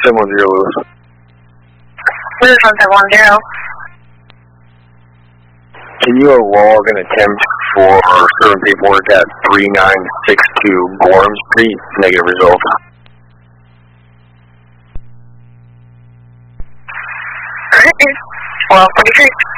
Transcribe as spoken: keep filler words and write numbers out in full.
seven one zero, Lewis. Lewis one seven one zero. Can you log an attempt for serving paperwork at three nine six two Gorham Street? Negative result. Alright. twelve forty-three.